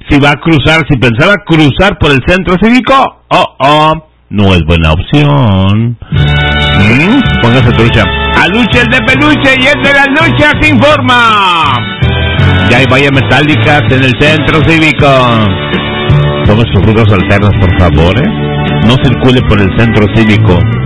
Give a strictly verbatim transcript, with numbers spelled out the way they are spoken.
si va a cruzar, si pensaba cruzar por el centro cívico, oh, oh, no es buena opción. ¿Mm? Póngase trucha. Aluche el de peluche y el de las luchas informa. Ya hay vallas metálicas en el centro cívico. Tome sus rutas alternas, por favor, ¿eh? No circule por el centro cívico